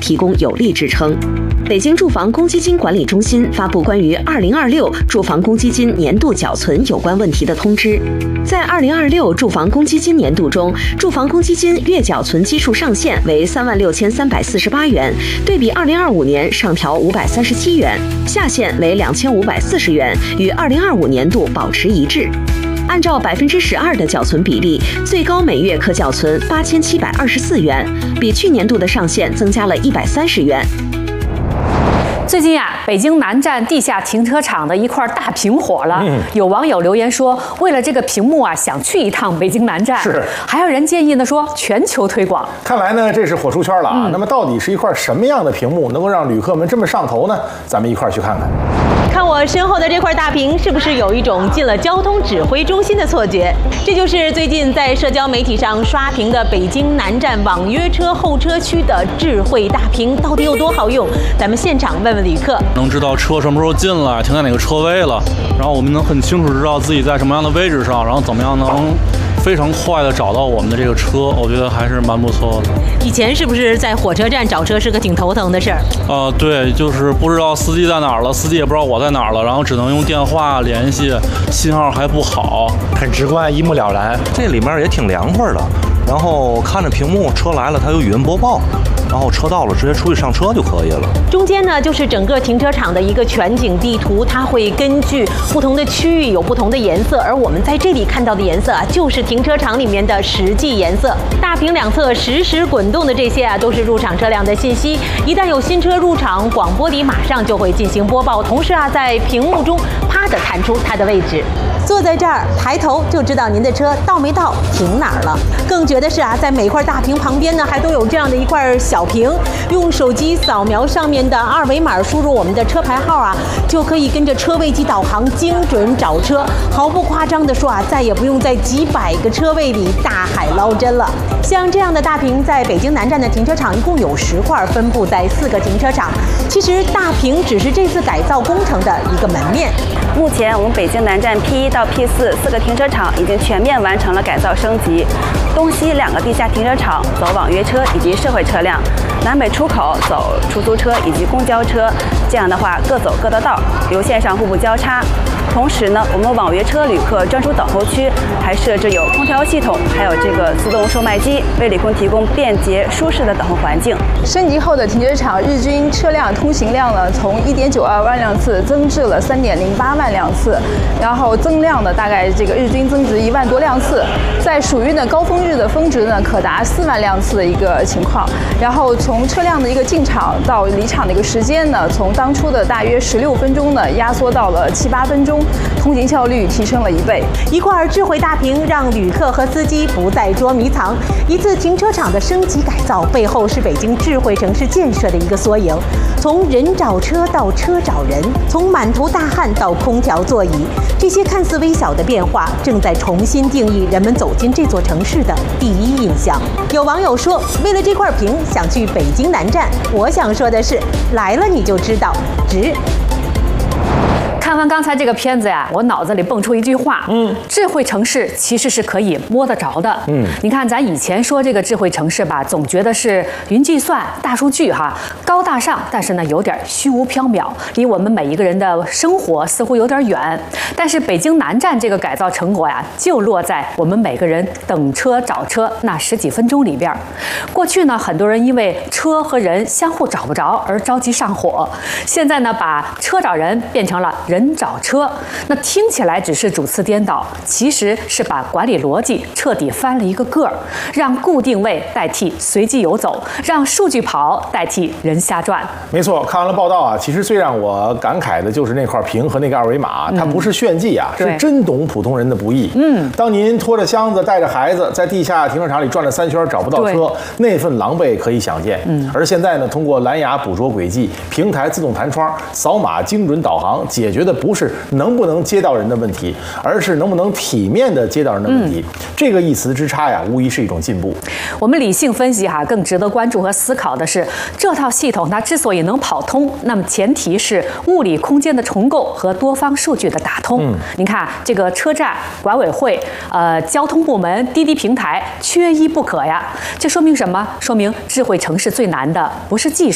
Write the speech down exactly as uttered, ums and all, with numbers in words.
提供有力支撑。北京住房公积金管理中心发布关于二零二六住房公积金年度缴存有关问题的通知。在二零二六住房公积金年度中，住房公积金月缴存基数上限为三万六千三百四十八元，对比二零二五年上调五百三十七元，下限为两千五百四十元，与二零二五年度保持一致。按照百分之十二的缴存比例，最高每月可缴存八千七百二十四元，比去年度的上限增加了一百三十元。 最近呀、啊，北京南站地下停车场的一块大屏火了。嗯、有网友留言说，为了这个屏幕啊，想去一趟北京南站。 是， 还有人建议呢说全球推广。 看来呢，这是火出圈了啊。嗯、那么到底是一块什么样的屏幕能够让旅客们这么上头呢？咱们一块儿去看看。 看我身后的这块大屏，是不是有一种进了交通指挥中心的错觉？这就是最近在社交媒体上刷屏的北京南站网约车候车区的智慧大屏，到底有多好用？咱们现场问问旅客， 能知道车什么时候进来，停在哪个车位了，然后我们能很清楚知道自己在什么样的位置上，然后怎么样能非常快的找到我们的这个车，我觉得还是蛮不错的。 以前是不是在火车站找车是个挺头疼的事儿？ 啊、呃，对，就是不知道司机在哪儿了，司机也不知道我在哪儿了，然后只能用电话联系，信号还不好， 很直观，一目了然。 这里面也挺凉快的，然后看着屏幕，车来了，它有语音播报。然后车到了，直接出去上车就可以了。 中间呢，就是整个停车场的一个全景地图，它会根据不同的区域有不同的颜色，而我们在这里看到的颜色啊，就是停车场里面的实际颜色。大屏两侧实时滚动的这些啊，都是入场车辆的信息。一旦有新车入场，广播里马上就会进行播报，同时啊，在屏幕中啪的弹出它的位置。坐在这儿，抬头就知道您的车到没到，停哪儿了。更绝的是啊，在每块大屏旁边呢，还都有这样的一块小屏，用手机扫描上面的二维码，输入我们的车牌号啊，就可以跟着车位及导航精准找车。毫不夸张的说啊，再也不用在几百个车位里大海捞针了。像这样的大屏，在北京南站的停车场一共有十块，分布在四个停车场。其实大屏只是这次改造工程的一个门面。 目前我们北京南站 P 一到 P 四四个停车场已经全面完成了改造升级，东西两个地下停车场走网约车以及社会车辆，南北出口走出租车以及公交车，这样的话各走各的道，流线上互不交叉。同时呢，我们网约车旅客专属等候区还设置有空调系统，还有这个自动售卖机，为旅客提供便捷舒适的等候环境。 升级后的停车场日均车辆通行量呢，从一点九二万辆次增至了三点零八万辆次，然后增量呢大概这个日均增值一万多辆次，在暑运的高峰日的峰值呢可达四万辆次的一个情况。然后从车辆的一个进场到离场的一个时间呢，从当初的大约十六分钟呢压缩到了七八分钟。通行效率提升了一倍。 一块智慧大屏让旅客和司机不再捉迷藏。一次停车场的升级改造背后是北京智慧城市建设的一个缩影。从人找车到车找人，从满头大汗到空调座椅，这些看似微小的变化正在重新定义人们走进这座城市的第一印象。有网友说，为了这块屏想去北京南站，我想说的是，来了你就知道值。 看完刚才这个片子呀，我脑子里蹦出一句话，嗯，智慧城市其实是可以摸得着的，嗯，你看咱以前说这个智慧城市吧，总觉得是云计算、大数据哈，高大上，但是呢有点虚无缥缈，离我们每一个人的生活似乎有点远。但是北京南站这个改造成果呀，就落在我们每个人等车找车那十几分钟里边。过去呢，很多人因为车和人相互找不着而着急上火，现在呢，把车找人变成了人人找车，那听起来只是主次颠倒，其实是把管理逻辑彻底翻了一个个儿，让固定位代替随机游走，让数据跑代替人瞎转。 没错，看完了报道啊，其实最让我感慨的就是那块屏和那个二维码，它不是炫技啊，是真懂普通人的不易。嗯，当您拖着箱子带着孩子在地下停车场里转了三圈找不到车，那份狼狈可以想见。嗯，而现在呢，通过蓝牙捕捉轨迹，平台自动弹窗，扫码精准导航，解决的不是能不能接到人的问题，而是能不能体面的接到人的问题。嗯、这个一词之差呀，无疑是一种进步。 我们理性分析哈，更值得关注和思考的是，这套系统它之所以能跑通，那么前提是物理空间的重构和多方数据的打通。嗯，您看这个车站、管委会、呃交通部门、滴滴平台缺一不可呀。这说明什么？说明智慧城市最难的不是技术。